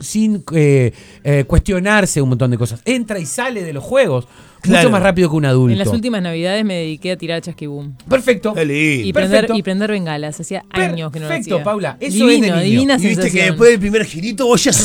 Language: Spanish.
sin cuestionarse un montón de cosas. Entra y sale de los juegos Claro. mucho más rápido que un adulto. En las últimas navidades me dediqué a tirar chasquibum. Perfecto. Qué lindo. Y prender bengalas. Hacía años que no lo hacía. Perfecto, Paula. Eso Divino, es de niño. divina Y viste sensación. que después del primer girito vos ya sos